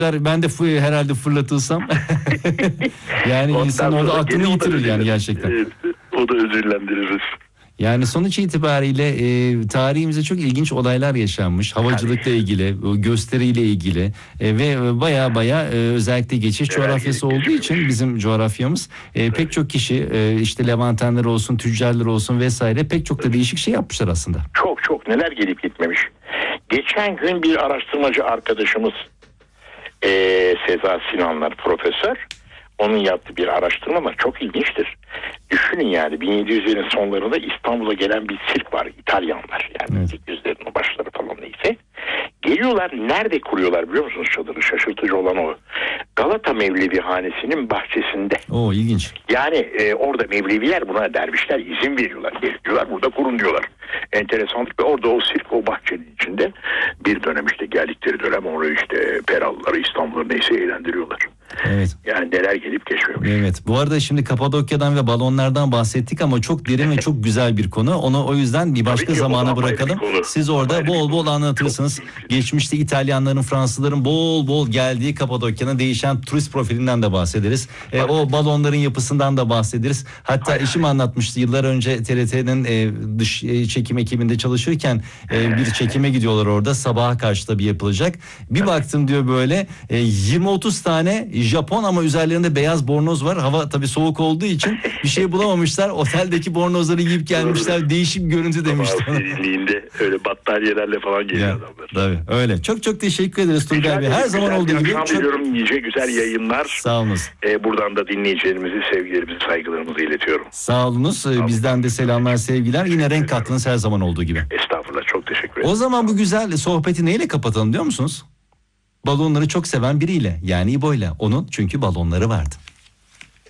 Ben de herhalde fırlatılsam yani Ondan insan orada sonra aklını gene o da yitirir yani ödüllendirir. gerçekten. Evet, o da ödüllendiririz. Yani sonuç itibariyle tarihimizde çok ilginç olaylar yaşanmış. Havacılıkla ilgili, gösteriyle ilgili ve baya özellikle geçiş Neler coğrafyası gelip olduğu için geçmemiş. bizim coğrafyamız pek çok kişi işte Levantenler olsun, tüccarlar olsun vesaire pek çok da değişik şey yapmışlar aslında. Çok neler gelip gitmemiş. Geçen gün bir araştırmacı arkadaşımız Seza Sinanlar profesör, onun yaptığı bir araştırma var, çok ilginçtir. Düşünün yani 1700'lerin sonlarında İstanbul'a gelen bir sirk var, İtalyanlar yani Evet. 1700'lerin başları falan neyse. Geliyorlar, nerede kuruyorlar biliyor musunuz çadırı? Şaşırtıcı olan o. Galata Mevlevihanesi'nin bahçesinde. Oo, ilginç. Yani orada Mevleviler, buna dervişler izin veriyorlar. Diyorlar burada kurun diyorlar. Enteresanlık, ve orada o sirk o bahçenin içinde bir dönem işte geldikleri dönem orada işte Peralıları, İstanbul'u neyse eğlendiriyorlar. Evet. Yani neler gelip geçmemiş. Evet. Bu arada şimdi Kapadokya'dan ve balonlardan bahsettik ama çok derin ve çok güzel bir konu. Onu o yüzden bir başka Tabii ki, o da zamana apayrı bırakalım. bir konu. Siz orada Apayrı bir bol bol konu. anlatırsınız. Çok keyifli. Geçmişte İtalyanların, Fransızların bol bol geldiği Kapadokya'nın değişen turist profilinden de bahsederiz. O balonların yapısından da bahsederiz. Hatta eşim anlatmıştı yıllar önce TRT'nin dış çekim ekibinde çalışırken bir çekime gidiyorlar orada. Sabaha karşı tabii yapılacak. Bir baktım diyor böyle 20-30 tane Japon ama üzerlerinde beyaz bornoz var. Hava tabii soğuk olduğu için bir şey bulamamışlar. Oteldeki bornozları yiyip gelmişler. Değişik bir görüntü demişti. Sabah serinliğinde öyle battaniyelerle falan geliyor Ya, adamlar. tabii öyle. Çok teşekkür ederiz Turgay Bey. Her zaman olduğu gibi. Çok diliyorum, nice güzel yayınlar. Sağ olunuz. Buradan da dinleyicilerimizi, sevgilerimizi, saygılarımızı iletiyorum. Sağ olunuz. Bizden de selamlar, sevgiler. Yine renk kattınız her zaman olduğu gibi. Estağfurullah, çok teşekkür ederim. O zaman bu güzel sohbeti neyle kapatalım biliyor musunuz? Balonları çok seven biriyle, yani İbo'yla. Onun çünkü balonları vardı.